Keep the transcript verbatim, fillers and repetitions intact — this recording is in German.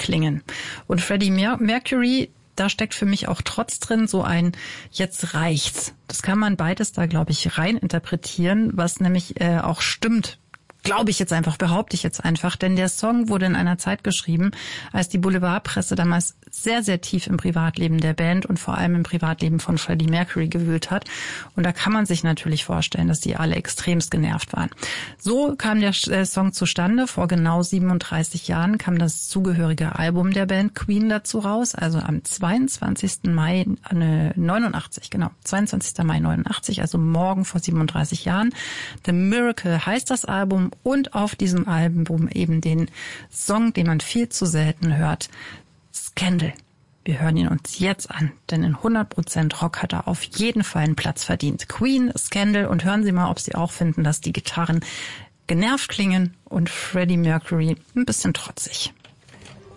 klingen. Und Freddie Mercury, da steckt für mich auch trotz drin so ein jetzt reicht's. Das kann man beides da, glaube ich, rein interpretieren, was nämlich äh, auch stimmt. Glaube ich jetzt einfach, behaupte ich jetzt einfach, denn der Song wurde in einer Zeit geschrieben, als die Boulevardpresse damals sehr, sehr tief im Privatleben der Band und vor allem im Privatleben von Freddie Mercury gewühlt hat. Und da kann man sich natürlich vorstellen, dass die alle extremst genervt waren. So kam der Song zustande. Vor genau siebenunddreißig Jahren kam das zugehörige Album der Band Queen dazu raus, also am zweiundzwanzigsten Mai neunundachtzig, genau, zweiundzwanzigsten Mai neunundachtzig, also morgen vor siebenunddreißig Jahren. The Miracle heißt das Album. Und auf diesem Album eben den Song, den man viel zu selten hört, Scandal. Wir hören ihn uns jetzt an, denn in hundert Prozent Rock hat er auf jeden Fall einen Platz verdient. Queen, Scandal, und hören Sie mal, ob Sie auch finden, dass die Gitarren genervt klingen und Freddie Mercury ein bisschen trotzig.